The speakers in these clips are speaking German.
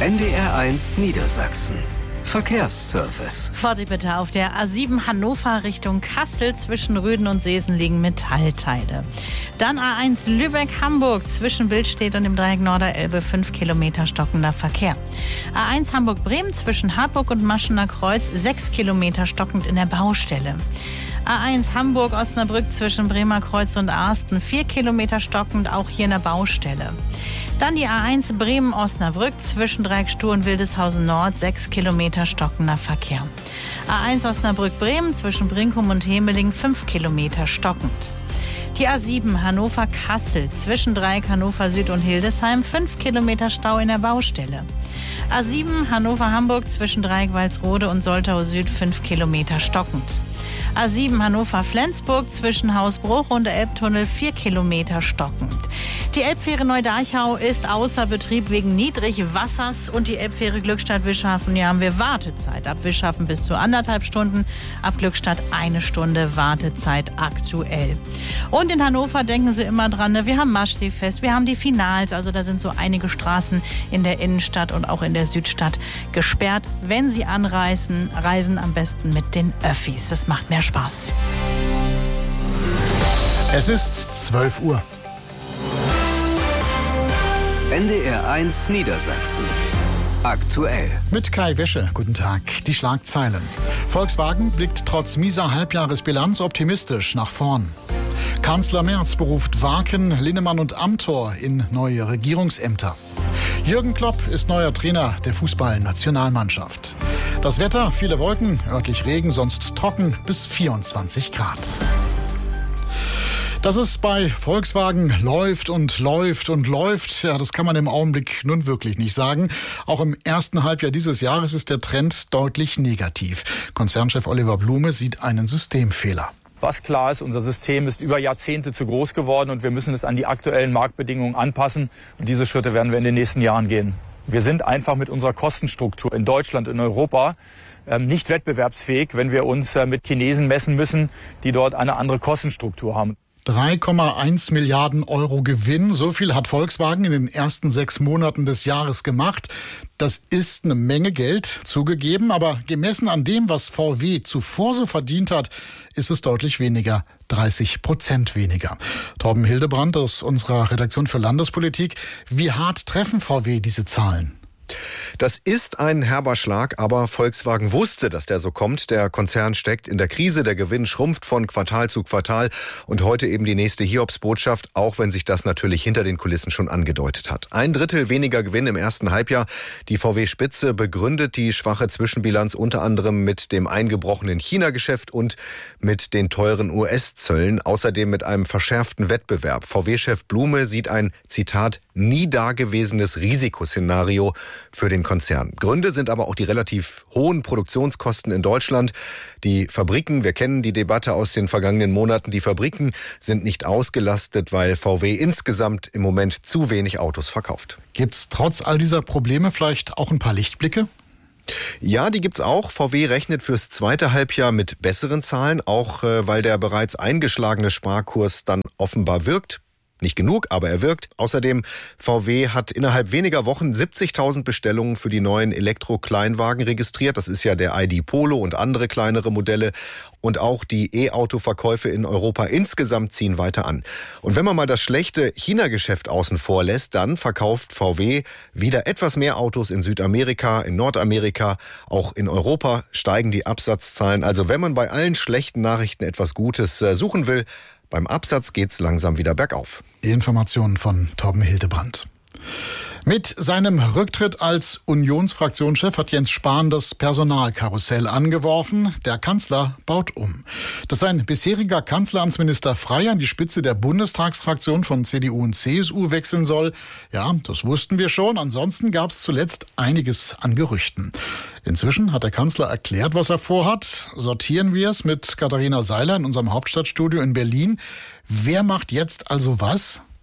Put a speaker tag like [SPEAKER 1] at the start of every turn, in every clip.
[SPEAKER 1] NDR1 Niedersachsen. Verkehrsservice.
[SPEAKER 2] Vorsicht bitte, auf der A7 Hannover Richtung Kassel zwischen Rüden und Seesen liegen Metallteile. Dann A1 Lübeck-Hamburg zwischen Billstedt und dem Dreieck Norderelbe 5 Kilometer stockender Verkehr. A1 Hamburg-Bremen zwischen Harburg und Maschener Kreuz 6 Kilometer stockend in der Baustelle. A1 Hamburg-Osnabrück zwischen Bremer Kreuz und Arsten 4 Kilometer stockend, auch hier in der Baustelle. Dann die A1 Bremen-Osnabrück zwischen Dreieck Stur und Wildeshausen Nord 6 Kilometer stockender Verkehr. A1 Osnabrück-Bremen zwischen Brinkum und Hemeling 5 Kilometer stockend. Die A7 Hannover-Kassel zwischen Dreieck Hannover Süd und Hildesheim 5 Kilometer Stau in der Baustelle. A7 Hannover-Hamburg zwischen Dreieck Walsrode und Soltau Süd 5 Kilometer stockend. A7 Hannover-Flensburg zwischen Hausbruch und der Elbtunnel 4 Kilometer stockend. Die Elbfähre Neu-Deichau ist außer Betrieb wegen Niedrigwassers und die Elbfähre Glückstadt-Wischhafen, hier haben wir Wartezeit. Ab Wischhafen bis zu 1,5 Stunden, ab Glückstadt 1 Stunde Wartezeit aktuell. Und in Hannover denken Sie immer dran, wir haben Maschseefest, wir haben die Finals, also da sind so einige Straßen in der Innenstadt und auch in der Südstadt gesperrt. Wenn Sie anreisen, reisen am besten mit den Öffis. Das macht mehr Spaß.
[SPEAKER 3] Es ist 12 Uhr.
[SPEAKER 1] NDR1 Niedersachsen. Aktuell.
[SPEAKER 3] Mit Kai Wäsche. Guten Tag. Die Schlagzeilen. Volkswagen blickt trotz mieser Halbjahresbilanz optimistisch nach vorn. Kanzler Merz beruft Waken, Linnemann und Amthor in neue Regierungsämter. Jürgen Klopp ist neuer Trainer der Fußballnationalmannschaft. Das Wetter, viele Wolken, örtlich Regen, sonst trocken bis 24 Grad. Dass es bei Volkswagen läuft und läuft und läuft, ja, das kann man im Augenblick nun wirklich nicht sagen. Auch im ersten Halbjahr dieses Jahres ist der Trend deutlich negativ. Konzernchef Oliver Blume sieht einen Systemfehler.
[SPEAKER 4] Was klar ist, unser System ist über Jahrzehnte zu groß geworden und wir müssen es an die aktuellen Marktbedingungen anpassen. Und diese Schritte werden wir in den nächsten Jahren gehen. Wir sind einfach mit unserer Kostenstruktur in Deutschland, in Europa nicht wettbewerbsfähig, wenn wir uns mit Chinesen messen müssen, die dort eine andere Kostenstruktur haben.
[SPEAKER 3] 3,1 Milliarden Euro Gewinn. So viel hat Volkswagen in den ersten 6 Monaten des Jahres gemacht. Das ist eine Menge Geld, zugegeben. Aber gemessen an dem, was VW zuvor so verdient hat, ist es deutlich weniger. 30% weniger. Torben Hildebrandt aus unserer Redaktion für Landespolitik. Wie hart treffen VW diese Zahlen?
[SPEAKER 5] Das ist ein herber Schlag, aber Volkswagen wusste, dass der so kommt. Der Konzern steckt in der Krise, der Gewinn schrumpft von Quartal zu Quartal und heute eben die nächste Hiobsbotschaft, auch wenn sich das natürlich hinter den Kulissen schon angedeutet hat. 1/3 weniger Gewinn im ersten Halbjahr. Die VW-Spitze begründet die schwache Zwischenbilanz unter anderem mit dem eingebrochenen China-Geschäft und mit den teuren US-Zöllen, außerdem mit einem verschärften Wettbewerb. VW-Chef Blume sieht ein, Zitat, nie dagewesenes Risikoszenario für den Konzern. Gründe sind aber auch die relativ hohen Produktionskosten in Deutschland. Die Fabriken, wir kennen die Debatte aus den vergangenen Monaten, die Fabriken sind nicht ausgelastet, weil VW insgesamt im Moment zu wenig Autos verkauft.
[SPEAKER 3] Gibt's trotz all dieser Probleme vielleicht auch ein paar Lichtblicke?
[SPEAKER 5] Ja, die gibt's auch. VW rechnet fürs zweite Halbjahr mit besseren Zahlen, auch weil der bereits eingeschlagene Sparkurs dann offenbar wirkt. Nicht genug, aber er wirkt. Außerdem, VW hat innerhalb weniger Wochen 70.000 Bestellungen für die neuen Elektro-Kleinwagen registriert. Das ist ja der ID Polo und andere kleinere Modelle. Und auch die E-Auto-Verkäufe in Europa insgesamt ziehen weiter an. Und wenn man mal das schlechte China-Geschäft außen vor lässt, dann verkauft VW wieder etwas mehr Autos in Südamerika, in Nordamerika. Auch in Europa steigen die Absatzzahlen. Also wenn man bei allen schlechten Nachrichten etwas Gutes suchen will, beim Absatz geht's langsam wieder bergauf.
[SPEAKER 3] Informationen von Torben Hildebrandt. Mit seinem Rücktritt als Unionsfraktionschef hat Jens Spahn das Personalkarussell angeworfen. Der Kanzler baut um. Dass sein bisheriger Kanzleramtsminister Frey an die Spitze der Bundestagsfraktion von CDU und CSU wechseln soll, ja, das wussten wir schon. Ansonsten gab es zuletzt einiges an Gerüchten. Inzwischen hat der Kanzler erklärt, was er vorhat. Sortieren wir es mit Katharina Seiler in unserem Hauptstadtstudio in Berlin. Wer macht jetzt also was?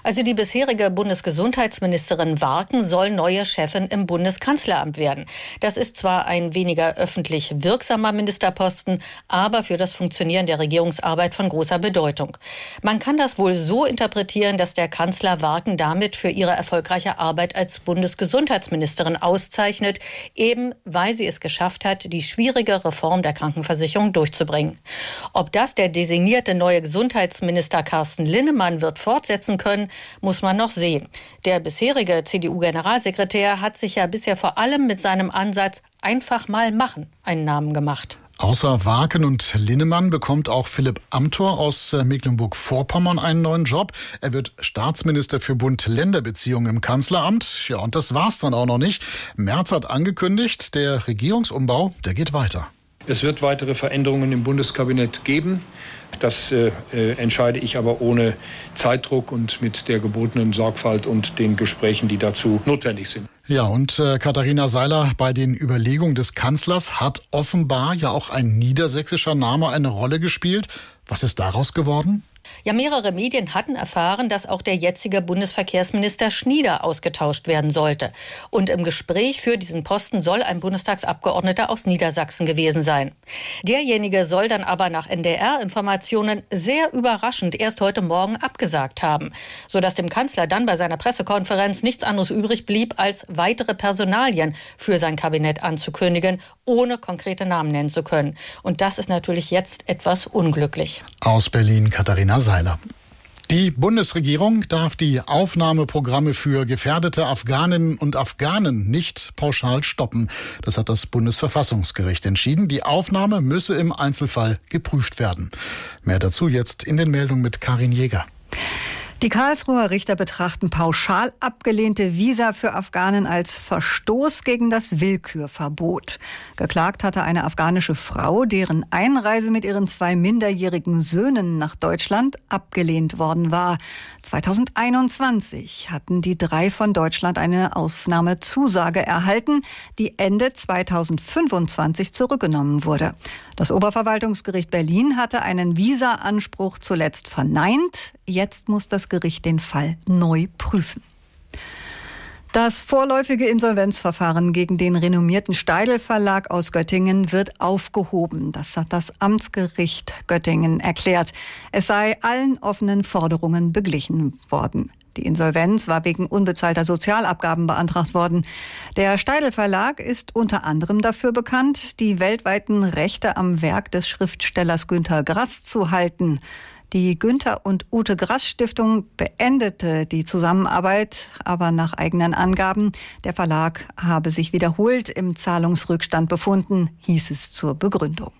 [SPEAKER 6] Also die bisherige Bundesgesundheitsministerin Warken soll neue Chefin im Bundeskanzleramt werden. Das ist zwar ein weniger öffentlich wirksamer Ministerposten, aber für das Funktionieren der Regierungsarbeit von großer Bedeutung. Man kann das wohl so interpretieren, dass der Kanzler Warken damit für ihre erfolgreiche Arbeit als Bundesgesundheitsministerin auszeichnet, eben weil sie es geschafft hat, die schwierige Reform der Krankenversicherung durchzubringen. Ob das der designierte neue Gesundheitsminister Carsten Linnemann wird fortsetzen können, muss man noch sehen. Der bisherige CDU-Generalsekretär hat sich ja bisher vor allem mit seinem Ansatz einfach mal machen einen Namen gemacht.
[SPEAKER 3] Außer Warken und Linnemann bekommt auch Philipp Amthor aus Mecklenburg-Vorpommern einen neuen Job. Er wird Staatsminister für Bund-Länder-Beziehungen im Kanzleramt. Ja, und das war's dann auch noch nicht. Merz hat angekündigt, der Regierungsumbau, der geht weiter.
[SPEAKER 7] Es wird weitere Veränderungen im Bundeskabinett geben. Das entscheide ich aber ohne Zeitdruck und mit der gebotenen Sorgfalt und den Gesprächen, die dazu notwendig sind.
[SPEAKER 3] Ja, und Katharina Seiler, bei den Überlegungen des Kanzlers hat offenbar ja auch ein niedersächsischer Name eine Rolle gespielt. Was ist daraus geworden?
[SPEAKER 6] Ja, mehrere Medien hatten erfahren, dass auch der jetzige Bundesverkehrsminister Schnieder ausgetauscht werden sollte. Und im Gespräch für diesen Posten soll ein Bundestagsabgeordneter aus Niedersachsen gewesen sein. Derjenige soll dann aber nach NDR-Informationen sehr überraschend erst heute Morgen abgesagt haben, sodass dem Kanzler dann bei seiner Pressekonferenz nichts anderes übrig blieb, als weitere Personalien für sein Kabinett anzukündigen, ohne konkrete Namen nennen zu können. Und das ist natürlich jetzt etwas unglücklich.
[SPEAKER 3] Aus Berlin, Katharina Seiler. Die Bundesregierung darf die Aufnahmeprogramme für gefährdete Afghaninnen und Afghanen nicht pauschal stoppen. Das hat das Bundesverfassungsgericht entschieden. Die Aufnahme müsse im Einzelfall geprüft werden. Mehr dazu jetzt in den Meldungen mit Karin Jäger.
[SPEAKER 8] Die Karlsruher Richter betrachten pauschal abgelehnte Visa für Afghanen als Verstoß gegen das Willkürverbot. Geklagt hatte eine afghanische Frau, deren Einreise mit ihren 2 minderjährigen Söhnen nach Deutschland abgelehnt worden war. 2021 hatten die 3 von Deutschland eine Aufnahmezusage erhalten, die Ende 2025 zurückgenommen wurde. Das Oberverwaltungsgericht Berlin hatte einen Visa-Anspruch zuletzt verneint. Jetzt muss das Gericht den Fall neu prüfen. Das vorläufige Insolvenzverfahren gegen den renommierten Steidl Verlag aus Göttingen wird aufgehoben. Das hat das Amtsgericht Göttingen erklärt. Es sei allen offenen Forderungen beglichen worden. Die Insolvenz war wegen unbezahlter Sozialabgaben beantragt worden. Der Steidl Verlag ist unter anderem dafür bekannt, die weltweiten Rechte am Werk des Schriftstellers Günter Grass zu halten. Die Günter und Ute Grass Stiftung beendete die Zusammenarbeit, aber nach eigenen Angaben, der Verlag habe sich wiederholt im Zahlungsrückstand befunden, hieß es zur Begründung.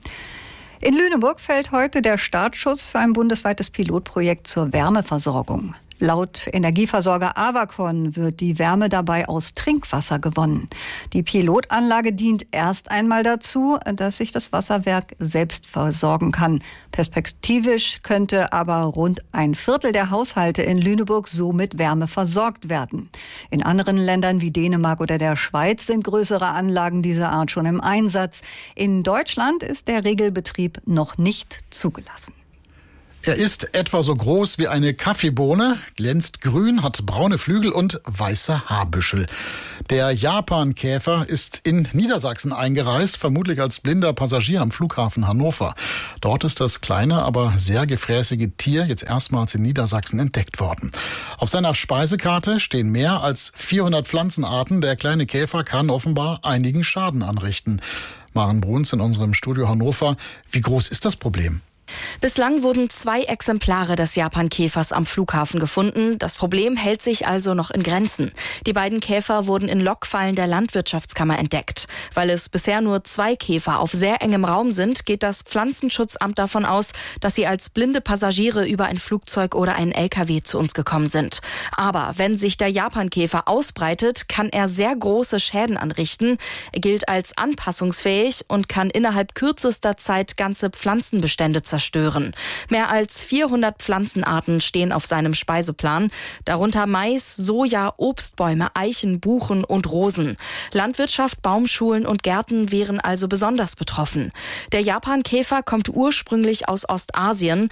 [SPEAKER 8] In Lüneburg fällt heute der Startschuss für ein bundesweites Pilotprojekt zur Wärmeversorgung. Laut Energieversorger Avacon wird die Wärme dabei aus Trinkwasser gewonnen. Die Pilotanlage dient erst einmal dazu, dass sich das Wasserwerk selbst versorgen kann. Perspektivisch könnte aber rund 1/4 der Haushalte in Lüneburg so mit Wärme versorgt werden. In anderen Ländern wie Dänemark oder der Schweiz sind größere Anlagen dieser Art schon im Einsatz. In Deutschland ist der Regelbetrieb noch nicht zugelassen.
[SPEAKER 3] Er ist etwa so groß wie eine Kaffeebohne, glänzt grün, hat braune Flügel und weiße Haarbüschel. Der Japankäfer ist in Niedersachsen eingereist, vermutlich als blinder Passagier am Flughafen Hannover. Dort ist das kleine, aber sehr gefräßige Tier jetzt erstmals in Niedersachsen entdeckt worden. Auf seiner Speisekarte stehen mehr als 400 Pflanzenarten. Der kleine Käfer kann offenbar einigen Schaden anrichten. Maren Bruns in unserem Studio Hannover. Wie groß ist das Problem?
[SPEAKER 9] Bislang wurden 2 Exemplare des Japankäfers am Flughafen gefunden. Das Problem hält sich also noch in Grenzen. Die beiden Käfer wurden in Lockfallen der Landwirtschaftskammer entdeckt. Weil es bisher nur 2 Käfer auf sehr engem Raum sind, geht das Pflanzenschutzamt davon aus, dass sie als blinde Passagiere über ein Flugzeug oder einen LKW zu uns gekommen sind. Aber wenn sich der Japankäfer ausbreitet, kann er sehr große Schäden anrichten. Er gilt als anpassungsfähig und kann innerhalb kürzester Zeit ganze Pflanzenbestände zerstören. zerstören. Mehr als 400 Pflanzenarten stehen auf seinem Speiseplan, darunter Mais, Soja, Obstbäume, Eichen, Buchen und Rosen. Landwirtschaft, Baumschulen und Gärten wären also besonders betroffen. Der Japankäfer kommt ursprünglich aus Ostasien.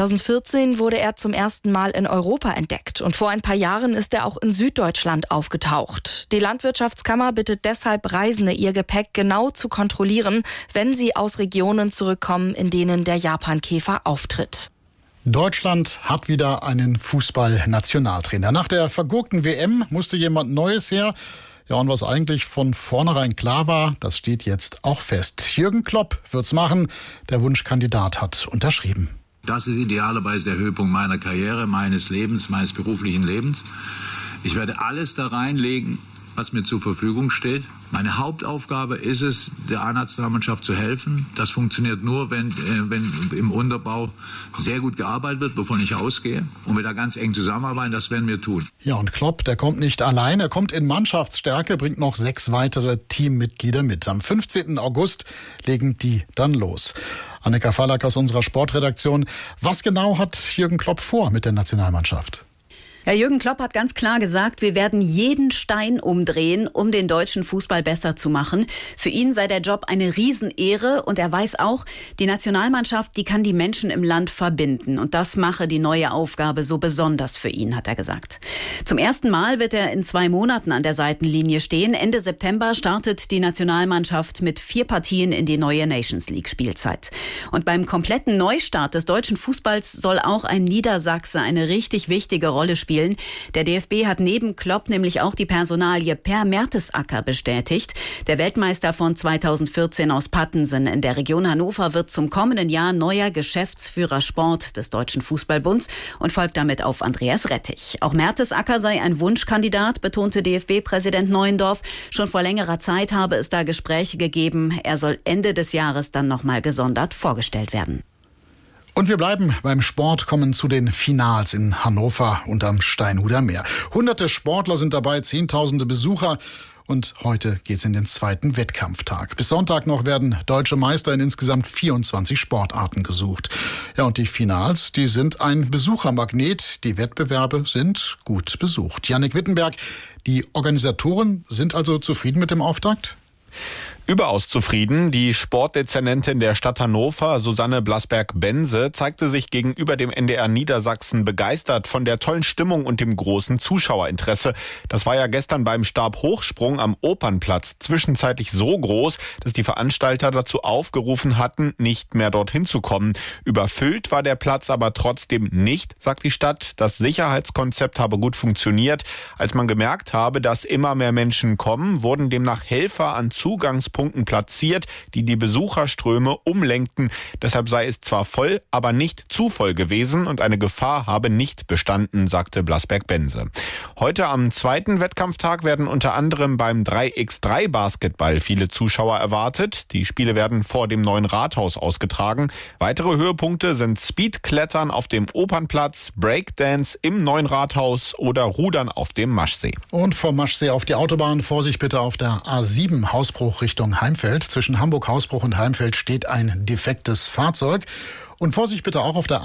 [SPEAKER 9] 2014 wurde er zum ersten Mal in Europa entdeckt und vor ein paar Jahren ist er auch in Süddeutschland aufgetaucht. Die Landwirtschaftskammer bittet deshalb Reisende, ihr Gepäck genau zu kontrollieren, wenn sie aus Regionen zurückkommen, in denen der Japankäfer auftritt.
[SPEAKER 3] Deutschland hat wieder einen Fußball-Nationaltrainer. Nach der vergurkten WM musste jemand Neues her. Ja, und was eigentlich von vornherein klar war, das steht jetzt auch fest. Jürgen Klopp wird's machen. Der Wunschkandidat hat unterschrieben.
[SPEAKER 10] Das ist idealerweise der Höhepunkt meiner Karriere, meines Lebens, meines beruflichen Lebens. Ich werde alles da reinlegen, was mir zur Verfügung steht. Meine Hauptaufgabe ist es, der A-Nationalmannschaft zu helfen. Das funktioniert nur, wenn im Unterbau sehr gut gearbeitet wird, wovon ich ausgehe. Und wir da ganz eng zusammenarbeiten, das werden wir tun.
[SPEAKER 3] Ja, und Klopp, der kommt nicht allein. Er kommt in Mannschaftsstärke, bringt noch 6 weitere Teammitglieder mit. Am 15. August legen die dann los. Annika Fallack aus unserer Sportredaktion. Was genau hat Jürgen Klopp vor mit der Nationalmannschaft?
[SPEAKER 11] Ja, Jürgen Klopp hat ganz klar gesagt, wir werden jeden Stein umdrehen, um den deutschen Fußball besser zu machen. Für ihn sei der Job eine Riesenehre und er weiß auch, die Nationalmannschaft, die kann die Menschen im Land verbinden. Und das mache die neue Aufgabe so besonders für ihn, hat er gesagt. Zum ersten Mal wird er in 2 Monaten an der Seitenlinie stehen. Ende September startet die Nationalmannschaft mit 4 Partien in die neue Nations League Spielzeit. Und beim kompletten Neustart des deutschen Fußballs soll auch ein Niedersachse eine richtig wichtige Rolle spielen. Der DFB hat neben Klopp nämlich auch die Personalie Per Mertesacker bestätigt. Der Weltmeister von 2014 aus Pattensen in der Region Hannover wird zum kommenden Jahr neuer Geschäftsführer Sport des Deutschen Fußballbunds und folgt damit auf Andreas Rettich. Auch Mertesacker sei ein Wunschkandidat, betonte DFB-Präsident Neuendorf. Schon vor längerer Zeit habe es da Gespräche gegeben. Er soll Ende des Jahres dann nochmal gesondert vorgestellt werden.
[SPEAKER 3] Und wir bleiben beim Sport, kommen zu den Finals in Hannover und am Steinhuder Meer. Hunderte Sportler sind dabei, Zehntausende Besucher. Und heute geht's in den 2. Wettkampftag. Bis Sonntag noch werden deutsche Meister in insgesamt 24 Sportarten gesucht. Ja, und die Finals, die sind ein Besuchermagnet. Die Wettbewerbe sind gut besucht. Jannik Wittenberg, die Organisatoren sind also zufrieden mit dem Auftakt?
[SPEAKER 12] Überaus zufrieden. Die Sportdezernentin der Stadt Hannover, Susanne Blasberg-Bense, zeigte sich gegenüber dem NDR Niedersachsen begeistert von der tollen Stimmung und dem großen Zuschauerinteresse. Das war ja gestern beim Stabhochsprung am Opernplatz zwischenzeitlich so groß, dass die Veranstalter dazu aufgerufen hatten, nicht mehr dorthin zu kommen. Überfüllt war der Platz aber trotzdem nicht, sagt die Stadt. Das Sicherheitskonzept habe gut funktioniert. Als man gemerkt habe, dass immer mehr Menschen kommen, wurden demnach Helfer an Zugangspunkten platziert, die die Besucherströme umlenkten. Deshalb sei es zwar voll, aber nicht zu voll gewesen und eine Gefahr habe nicht bestanden, sagte Blasberg-Bense. Heute am 2. Wettkampftag werden unter anderem beim 3x3 Basketball viele Zuschauer erwartet. Die Spiele werden vor dem neuen Rathaus ausgetragen. Weitere Höhepunkte sind Speedklettern auf dem Opernplatz, Breakdance im neuen Rathaus oder Rudern auf dem Maschsee.
[SPEAKER 3] Und vom Maschsee auf die Autobahn, Vorsicht bitte auf der A7 Hausbruch Richtung Heimfeld. Zwischen Hamburg-Hausbruch und Heimfeld steht ein defektes Fahrzeug. Und Vorsicht bitte auch auf der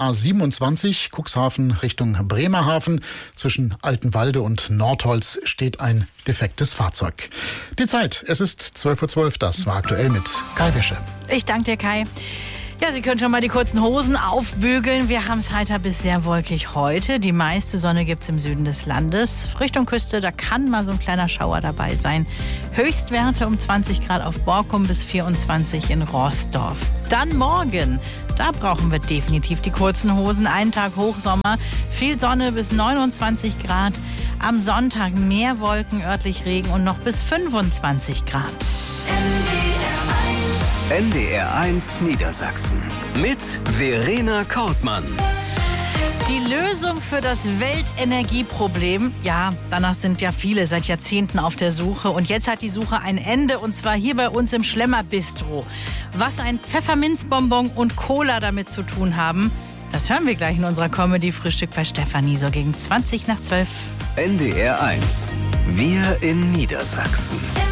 [SPEAKER 3] A27 Cuxhaven Richtung Bremerhaven. Zwischen Altenwalde und Nordholz steht ein defektes Fahrzeug. Die Zeit, es ist 12:12 Uhr. Das war aktuell mit Kai Wäsche.
[SPEAKER 2] Ich danke dir, Kai. Ja, Sie können schon mal die kurzen Hosen aufbügeln. Wir haben es heiter bis sehr wolkig heute. Die meiste Sonne gibt's im Süden des Landes. Richtung Küste, da kann mal so ein kleiner Schauer dabei sein. Höchstwerte um 20 Grad auf Borkum bis 24 in Roßdorf. Dann morgen, da brauchen wir definitiv die kurzen Hosen. Einen Tag Hochsommer, viel Sonne bis 29 Grad. Am Sonntag mehr Wolken, örtlich Regen und noch bis 25 Grad.
[SPEAKER 1] NDR1 Niedersachsen mit Verena Kortmann.
[SPEAKER 2] Die Lösung für das Weltenergieproblem, ja, danach sind ja viele seit Jahrzehnten auf der Suche. Und jetzt hat die Suche ein Ende, und zwar hier bei uns im Schlemmer-Bistro. Was ein Pfefferminzbonbon und Cola damit zu tun haben, das hören wir gleich in unserer Comedy-Frühstück bei Stefanie, so gegen 20 nach 12.
[SPEAKER 1] NDR1, wir in Niedersachsen.